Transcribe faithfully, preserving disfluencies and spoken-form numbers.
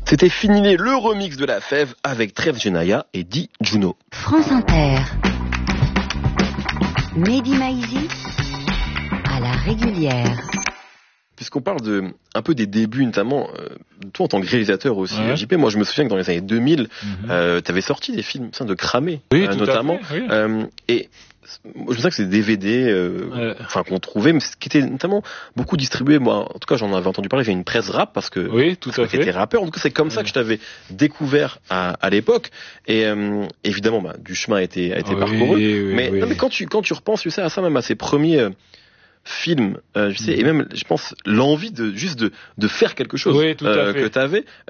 C'était Fininé, le remix de La Fève avec Trev Genaya et Di Juno. France Inter. Mehdi Maizi à la régulière. Puisqu'on parle de un peu des débuts, notamment euh, toi en tant que réalisateur aussi, ouais. J P, moi je me souviens que dans les années deux mille, mm-hmm. euh, tu avais sorti des films de Cramé, oui, euh, notamment. Fait, oui. euh, et je me souviens que c'est des D V D, euh, ouais. enfin qu'on trouvait, mais qui étaient notamment beaucoup distribués. Moi, en tout cas, j'en avais entendu parler. J'ai une presse rap parce que oui, tout parce à que fait. T'étais rappeur. En tout cas, c'est comme ouais. ça que je t'avais découvert à, à l'époque. Et euh, évidemment, bah, du chemin a été a été oui, parcouru. Oui, mais, oui. Non, mais quand tu quand tu repenses, tu sais, à ça, même à ces premiers euh, films, euh, tu sais, mmh. et même, je pense, l'envie de juste de de faire quelque chose oui, tout à euh, fait. que t'avais.